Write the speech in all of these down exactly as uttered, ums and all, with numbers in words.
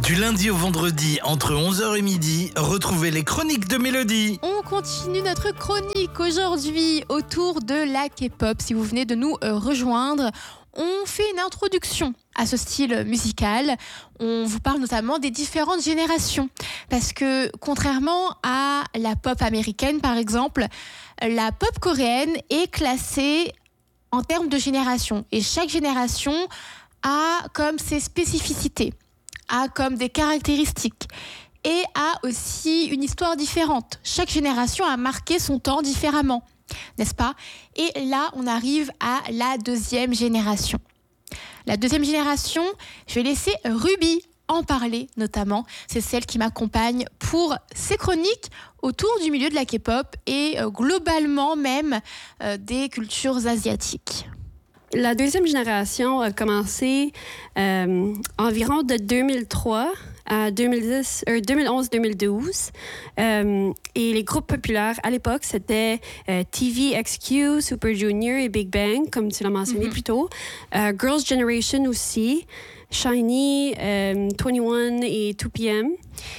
Du lundi au vendredi, entre onze heures et midi, retrouvez les chroniques de Mélodie. On continue notre chronique aujourd'hui autour de la K-pop. Si vous venez de nous rejoindre, on fait une introduction à ce style musical. On vous parle notamment des différentes générations. Parce que contrairement à la pop américaine, par exemple, la pop coréenne est classée en termes de génération. Et chaque génération a comme ses spécificités, a comme des caractéristiques et a aussi une histoire différente. Chaque génération a marqué son temps différemment, n'est-ce pas ? Et là, on arrive à la deuxième génération. La deuxième génération, je vais laisser Ruby en parler notamment. C'est celle qui m'accompagne pour ces chroniques autour du milieu de la K-pop et euh, globalement même euh, des cultures asiatiques. La deuxième génération a commencé euh, environ de deux mille trois à deux mille dix, euh, deux mille onze deux mille douze. Euh, et les groupes populaires à l'époque, c'était euh, T V X Q, Super Junior et Big Bang, comme tu l'as mentionné mm-hmm. plus tôt. Euh, Girls' Generation aussi, SHINee, euh, vingt et un et deux P M.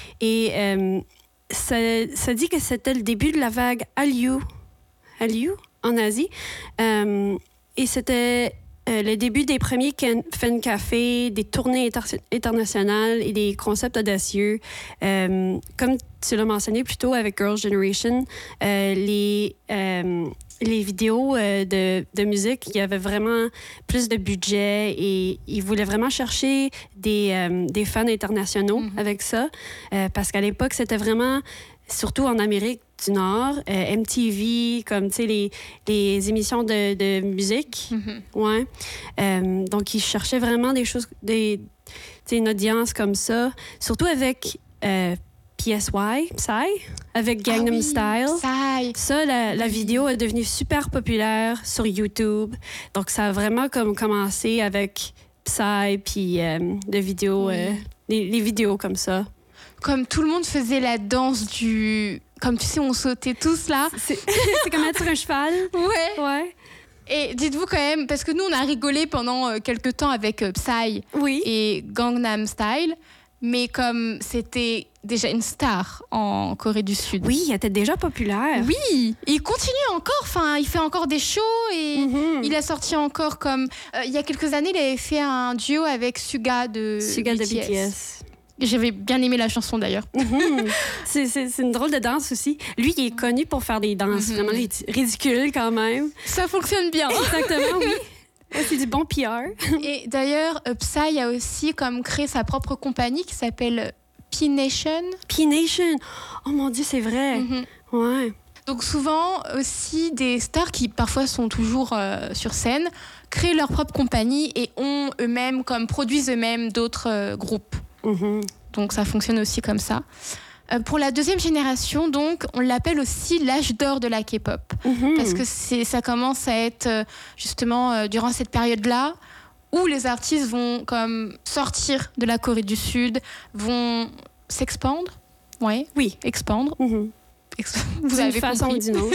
Et euh, ça, ça dit que c'était le début de la vague Hallyu, Hallyu en Asie. Euh, Et c'était euh, le début des premiers fan cafés, des tournées inter- internationales et des concepts audacieux. Euh, comme tu l'as mentionné plus tôt avec Girls' Generation, euh, les, euh, les vidéos euh, de, de musique, il y avait vraiment plus de budget et ils voulaient vraiment chercher des, euh, des fans internationaux mm-hmm. avec ça. Euh, parce qu'à l'époque, c'était vraiment, surtout en Amérique du Nord, euh, M T V, comme, tu sais, les, les émissions de, de musique. Mm-hmm. Ouais. Euh, donc, ils cherchaient vraiment des choses, des, tu sais, une audience comme ça. Surtout avec euh, P S Y, Psy, avec Gangnam ah oui, Style. Psy. Ça, la, la vidéo est devenue super populaire sur YouTube. Donc, ça a vraiment comme commencé avec Psy, puis euh, des vidéos, oui. euh, les, les vidéos comme ça. Comme tout le monde faisait la danse du... Comme tu sais, on sautait tous là. C'est, c'est comme être sur un cheval. Ouais. Ouais. Et dites-vous quand même, parce que nous, on a rigolé pendant euh, quelques temps avec euh, Psy oui. et Gangnam Style, mais comme c'était déjà une star en Corée du Sud. Oui, il était déjà populaire. Oui, et il continue encore. Enfin, il fait encore des shows et mm-hmm. il a sorti encore comme... Euh, il y a quelques années, il avait fait un duo avec Suga de Suga B T S. de B T S. J'avais bien aimé la chanson d'ailleurs. Mm-hmm. c'est, c'est, c'est une drôle de danse aussi. Lui, il est connu pour faire des danses mm-hmm. vraiment ridicules quand même. Ça fonctionne bien. Exactement, oui. C'est du bon P R. Et d'ailleurs, Psy a aussi comme créé sa propre compagnie qui s'appelle P-Nation. P-Nation. Oh mon Dieu, c'est vrai. Mm-hmm. Ouais. Donc souvent aussi des stars qui parfois sont toujours euh, sur scène créent leur propre compagnie et ont eux-mêmes comme produisent eux-mêmes d'autres euh, groupes. Mm-hmm. Donc ça fonctionne aussi comme ça. Euh, pour la deuxième génération, donc, on l'appelle aussi l'âge d'or de la K-pop. Mm-hmm. Parce que c'est, ça commence à être euh, justement euh, durant cette période-là où les artistes vont comme sortir de la Corée du Sud, vont s'expandre. Ouais, oui, expandre. Mm-hmm. Ex- Vous d'une avez façon compris. ou d'une autre.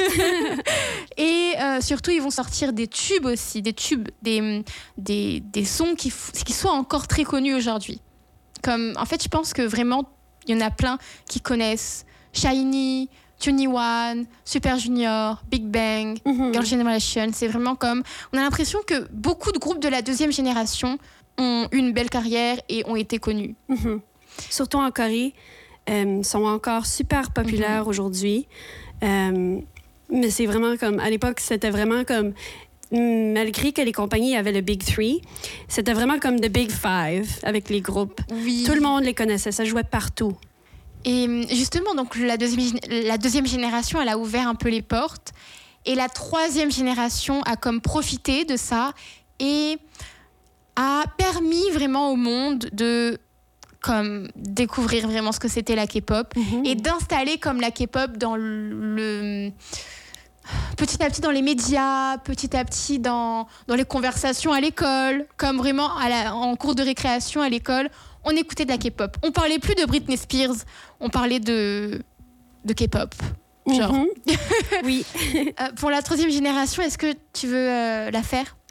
Et euh, surtout, ils vont sortir des tubes aussi, des tubes, des, des, des sons qui, f- qui sont encore très connus aujourd'hui. Comme, en fait, je pense que vraiment, il y en a plein qui connaissent SHINee, vingt et un, Super Junior, Big Bang, mm-hmm. Girls' Generation. C'est vraiment comme... On a l'impression que beaucoup de groupes de la deuxième génération ont eu une belle carrière et ont été connus. Mm-hmm. Surtout en Corée, euh, sont encore super populaires mm-hmm. aujourd'hui. Euh, mais c'est vraiment comme... À l'époque, c'était vraiment comme... Malgré que les compagnies avaient le Big Three, c'était vraiment comme the Big Five avec les groupes. Oui. Tout le monde les connaissait, ça jouait partout. Et justement, donc, la, deuxième, la deuxième génération, elle a ouvert un peu les portes. Et la troisième génération a comme profité de ça et a permis vraiment au monde de comme, découvrir vraiment ce que c'était la K-pop mm-hmm. et d'installer comme la K-pop dans le... le petit à petit dans les médias, petit à petit dans, dans les conversations à l'école, comme vraiment à la, en cours de récréation à l'école, on écoutait de la K-pop. On parlait plus de Britney Spears, on parlait de, de K-pop. Genre. Mm-hmm. Oui. euh, pour la troisième génération, est-ce que tu veux euh, la faire ?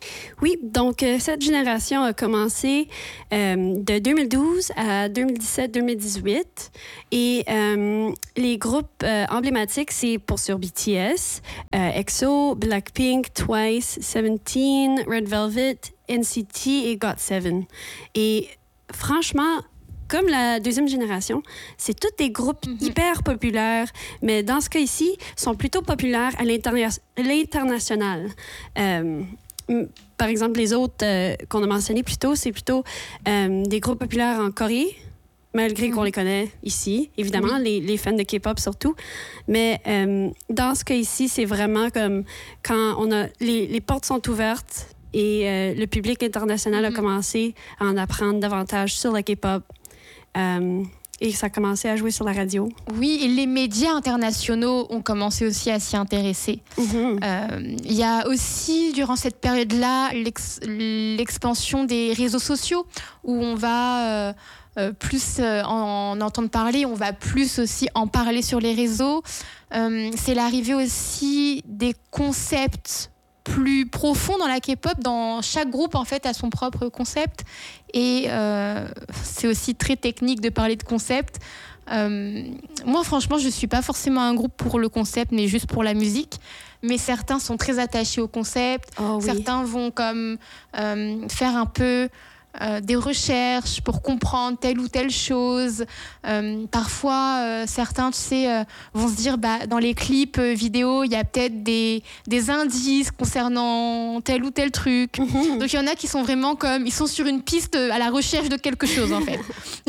Oui, donc euh, cette génération a commencé euh, de deux mille douze à deux mille dix-sept deux mille dix-huit. Et euh, les groupes euh, emblématiques, c'est pour sur B T S, euh, E X O, Blackpink, Twice, Seventeen, Red Velvet, N C T et got seven. Et franchement, comme la deuxième génération, c'est tous des groupes mm-hmm. hyper populaires, mais dans ce cas ici, sont plutôt populaires à l'interna- l'international. Euh, Par exemple, les autres euh, qu'on a mentionnés plus tôt, c'est plutôt euh, des groupes populaires en Corée, malgré mmh. qu'on les connaît ici, évidemment, oui. les, les fans de K-pop surtout. Mais euh, dans ce cas ici, c'est vraiment comme quand on a les, les portes sont ouvertes et euh, le public international mmh. a commencé à en apprendre davantage sur le K-pop. Euh, Et ça a commencé à jouer sur la radio. Oui, et les médias internationaux ont commencé aussi à s'y intéresser. Mm-hmm. Euh, il y a aussi, durant cette période-là, l'ex- l'expansion des réseaux sociaux, où on va euh, euh, plus euh, en, en entendre parler, on va plus aussi en parler sur les réseaux. Euh, c'est l'arrivée aussi des concepts plus profonds dans la K-pop. Dans chaque groupe, en fait, a son propre concept. Et euh, c'est aussi très technique de parler de concept. Euh, moi, franchement, je ne suis pas forcément un groupe pour le concept, mais juste pour la musique. Mais certains sont très attachés au concept. Oh, oui. Certains vont comme euh, faire un peu euh, des recherches pour comprendre telle ou telle chose. Euh, parfois, euh, certains, tu sais, euh, vont se dire, bah, dans les clips euh, vidéo, il y a peut-être des, des indices concernant tel ou tel truc. Mm-hmm. Donc, il y en a qui sont vraiment comme, ils sont sur une piste à la recherche de quelque chose, en fait.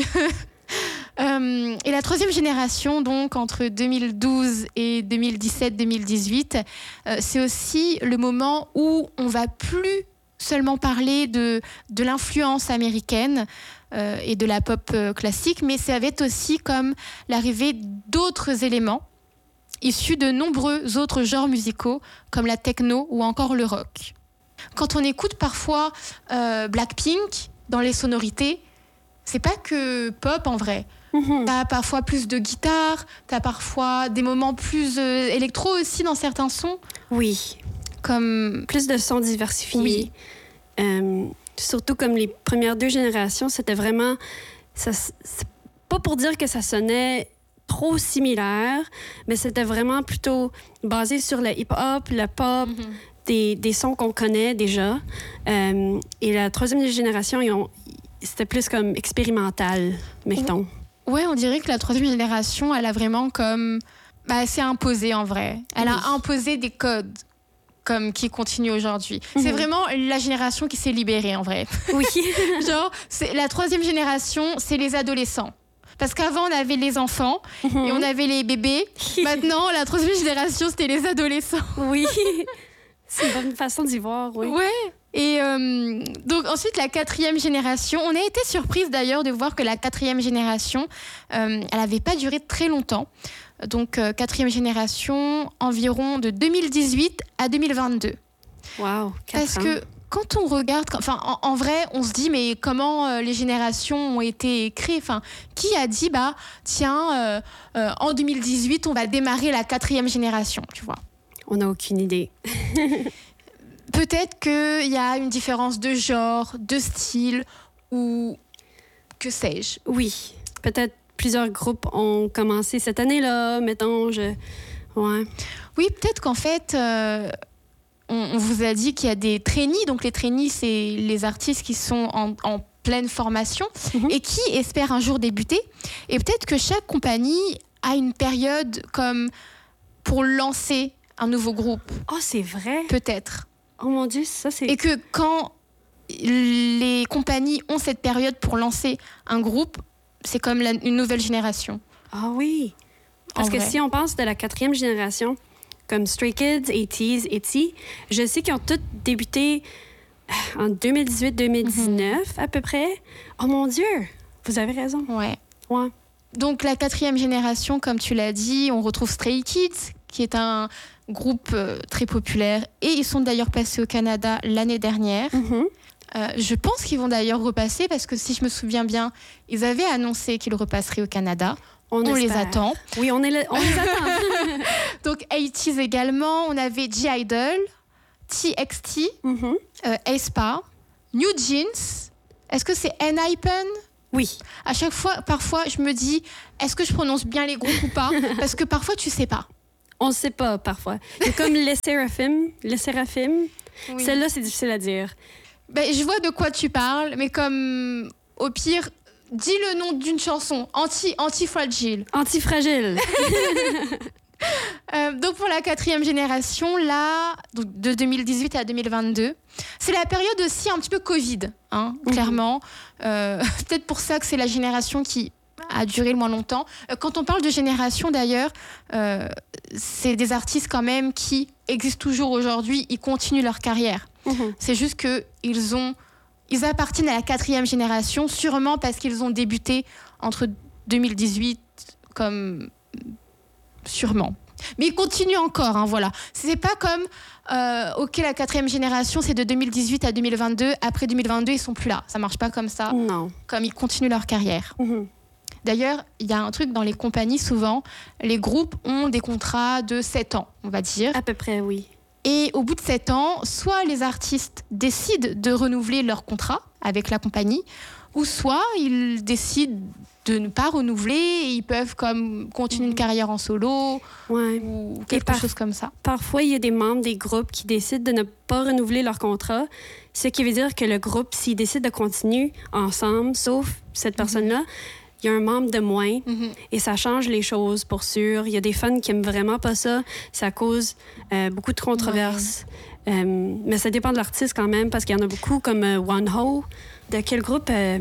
euh, et la troisième génération, donc, entre deux mille douze et deux mille dix-sept deux mille dix-huit, euh, c'est aussi le moment où on va plus seulement parler de, de l'influence américaine euh, et de la pop euh, classique, mais ça va être aussi comme l'arrivée d'autres éléments issus de nombreux autres genres musicaux, comme la techno ou encore le rock. Quand on écoute parfois euh, Blackpink dans les sonorités, c'est pas que pop en vrai. Mm-hmm. T'as parfois plus de guitare, t'as parfois des moments plus euh, électro aussi dans certains sons. Oui. Comme... Plus de sons diversifiés. Oui. Euh, surtout comme les premières deux générations, c'était vraiment... Ça, c'est pas pour dire que ça sonnait trop similaire, mais c'était vraiment plutôt basé sur le hip-hop, le pop, mm-hmm. des, des sons qu'on connaît déjà. Euh, et la troisième génération, ils ont, c'était plus comme expérimental, mettons. Ouais, on dirait que la troisième génération, elle a vraiment comme... Bah, elle s'est imposée en vrai. Elle oui. a imposé des codes comme qui continue aujourd'hui. Mmh. C'est vraiment la génération qui s'est libérée, en vrai. Oui. Genre, c'est, la troisième génération, c'est les adolescents. Parce qu'avant, on avait les enfants mmh. et on avait les bébés. Maintenant, la troisième génération, c'était les adolescents. Oui. C'est une bonne façon d'y voir, oui. Ouais. Et euh, donc, ensuite, la quatrième génération. On a été surprise, d'ailleurs, de voir que la quatrième génération, euh, elle n'avait pas duré très longtemps. Donc, euh, quatrième génération, environ de deux mille dix-huit à deux mille vingt-deux. Waouh, Parce ans. Que quand on regarde, enfin, en, en vrai, on se dit, mais comment euh, les générations ont été créées? Enfin, qui a dit, bah, tiens, euh, euh, en deux mille dix-huit, on va démarrer la quatrième génération, tu vois? On n'a aucune idée. Peut-être qu'il y a une différence de genre, de style, ou que sais-je? Oui, peut-être. Plusieurs groupes ont commencé cette année-là, mettons, je... Ouais. Oui, peut-être qu'en fait, euh, on, on vous a dit qu'il y a des trainees. Donc, les trainees, c'est les artistes qui sont en, en pleine formation mm-hmm. et qui espèrent un jour débuter. Et peut-être que chaque compagnie a une période comme pour lancer un nouveau groupe. Oh, c'est vrai? Peut-être. Oh mon Dieu, ça c'est... Et que quand les compagnies ont cette période pour lancer un groupe, c'est comme la, une nouvelle génération. Ah oui. Parce en que vrai. Si on pense de la quatrième génération, comme Stray Kids, eighties, ITZY, je sais qu'ils ont tous débuté en deux mille dix-huit deux mille dix-neuf mm-hmm. à peu près. Oh mon Dieu, vous avez raison. Ouais. Ouais. Donc la quatrième génération, comme tu l'as dit, on retrouve Stray Kids, qui est un groupe euh, très populaire. Et ils sont d'ailleurs passés au Canada l'année dernière. Mm-hmm. Euh, je pense qu'ils vont d'ailleurs repasser parce que si je me souviens bien, ils avaient annoncé qu'ils repasseraient au Canada. On, on les attend. Oui, on, est le, on les attend. Donc, eighties également. On avait G-Idol, T X T, Mhm. euh, aespa, New Jeans. Est-ce que c'est N-Hypen? Oui. À chaque fois, parfois, je me dis, est-ce que je prononce bien les groupes ou pas? Parce que parfois, tu sais pas. On ne sait pas parfois. C'est comme les Séraphim. Les Séraphim. Oui. Celle-là, c'est difficile à dire. Ben, je vois de quoi tu parles, mais comme au pire, dis le nom d'une chanson, Anti, Anti-Fragile. Antifragile. Euh, donc pour la quatrième génération, là, donc de deux mille dix-huit à deux mille vingt-deux, c'est la période aussi un petit peu Covid, hein, Mhm. clairement. Euh, peut-être pour ça que c'est la génération qui a duré le moins longtemps. Euh, Quand on parle de génération d'ailleurs, euh, c'est des artistes quand même qui existent toujours aujourd'hui, ils continuent leur carrière. Mhm. C'est juste qu'ils ont, ils appartiennent à la quatrième génération, sûrement parce qu'ils ont débuté entre deux mille dix-huit comme sûrement. Mais ils continuent encore, hein, voilà. C'est pas comme, euh, ok, la quatrième génération, c'est de deux mille dix-huit à deux mille vingt-deux. Après deux mille vingt-deux, ils sont plus là. Ça marche pas comme ça. Non. Comme ils continuent leur carrière. Mhm. D'ailleurs, il y a un truc dans les compagnies, souvent, les groupes ont des contrats de sept ans, on va dire. À peu près, oui. Et au bout de sept ans, soit les artistes décident de renouveler leur contrat avec la compagnie, ou soit ils décident de ne pas renouveler et ils peuvent comme continuer une carrière en solo Ouais. ou quelque par- chose comme ça. Parfois, il y a des membres des groupes qui décident de ne pas renouveler leur contrat, ce qui veut dire que le groupe, s'il décide de continuer ensemble, sauf cette personne-là, il y a un membre de moins Mhm. et ça change les choses, pour sûr. Il y a des fans qui aiment vraiment pas ça. Ça cause euh, beaucoup de controverses. Euh, mais ça dépend de l'artiste quand même, parce qu'il y en a beaucoup, comme euh, One Ho. De quel groupe? euh,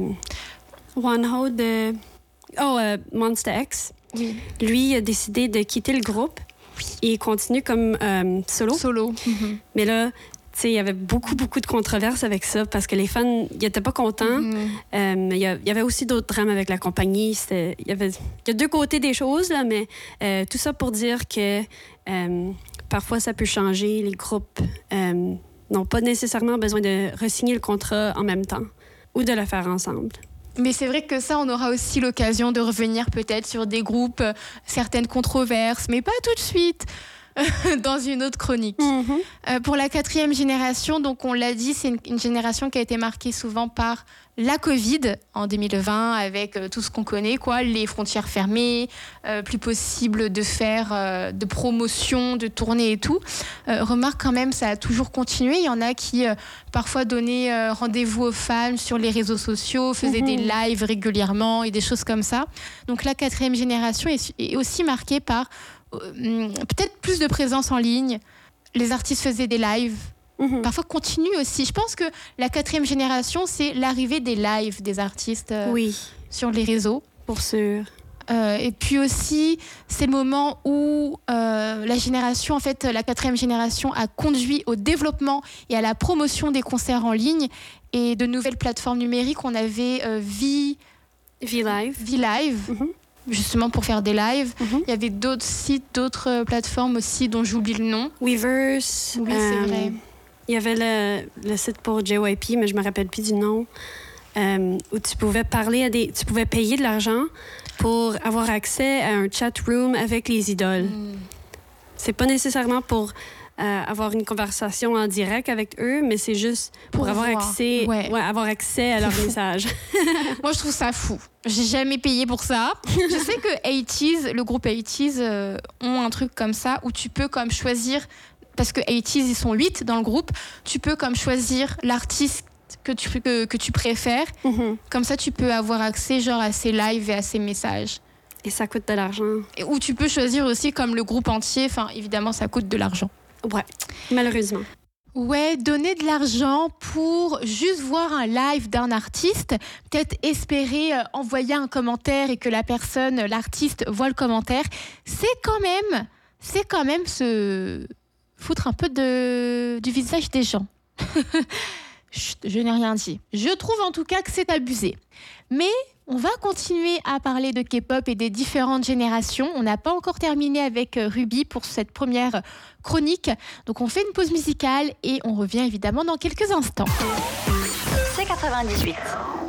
One Ho de... Oh, euh, Monsta X. Oui. Lui il a décidé de quitter le groupe et il continue comme euh, solo. Solo. Mhm. Mais là, tu sais, il y avait beaucoup, beaucoup de controverses avec ça parce que les fans, ils étaient pas contents. Mhm. Euh, il y a- il y avait aussi d'autres drames avec la compagnie. C'était- Il y avait, il y a deux côtés des choses, là, mais euh, tout ça pour dire que euh, parfois, ça peut changer. Les groupes euh, n'ont pas nécessairement besoin de re-signer le contrat en même temps ou de le faire ensemble. Mais c'est vrai que ça, on aura aussi l'occasion de revenir peut-être sur des groupes, euh, certaines controverses, mais pas tout de suite, dans une autre chronique. Euh, pour la quatrième génération, donc on l'a dit, c'est une, une génération qui a été marquée souvent par la Covid en deux mille vingt, avec euh, tout ce qu'on connaît, quoi, les frontières fermées, euh, plus possible de faire euh, de promotion, de tournées et tout. Euh, remarque quand même, ça a toujours continué. Il y en a qui euh, parfois donnaient euh, rendez-vous aux fans sur les réseaux sociaux, faisaient Mhm. des lives régulièrement et des choses comme ça. Donc la quatrième génération est, est aussi marquée par euh, peut-être plus de présence en ligne. Les artistes faisaient des lives, Mhm. parfois continuent aussi. Je pense que la quatrième génération, c'est l'arrivée des lives des artistes euh, Oui, sur les réseaux. pour sûr. Euh, et puis aussi, c'est le moment où euh, la génération, en fait, la quatrième génération a conduit au développement et à la promotion des concerts en ligne et de nouvelles plateformes numériques. On avait euh, V, V-Live. V-Live, Mhm. justement pour faire des lives. Mhm. Il y avait d'autres sites, d'autres euh, plateformes aussi dont j'oublie le nom. Weverse. Oui, c'est euh, vrai. Il y avait le, le site pour J Y P, mais je me rappelle plus du nom, euh, où tu pouvais parler à des... Tu pouvais payer de l'argent pour avoir accès à un chat room avec les idoles. Mm. C'est pas nécessairement pour euh, avoir une conversation en direct avec eux, mais c'est juste pour, Pour avoir voir. accès, Ouais. ouais, avoir accès à leurs fou. messages. Moi, je trouve ça fou. J'ai jamais payé pour ça. Je sais que eighties, le groupe eighties, euh, ont un truc comme ça où tu peux comme choisir, parce que eighties, ils sont huit dans le groupe, tu peux comme choisir l'artiste que tu, que, que tu préfères. Mhm. Comme ça, tu peux avoir accès genre à ses lives et à ses messages. Et ça coûte de l'argent. Et, ou tu peux choisir aussi comme le groupe entier. Enfin, évidemment, ça coûte de l'argent. Ouais, malheureusement. Ouais, donner de l'argent pour juste voir un live d'un artiste, peut-être espérer euh, envoyer un commentaire et que la personne, l'artiste, voit le commentaire, c'est quand même, c'est quand même se foutre un peu de, du visage des gens. Chut, je n'ai rien dit. Je trouve en tout cas que c'est abusé. Mais on va continuer à parler de K-pop et des différentes générations. On n'a pas encore terminé avec euh, Ruby pour cette première chronique. Donc on fait une pause musicale et on revient évidemment dans quelques instants. C quatre-vingt-dix-huit.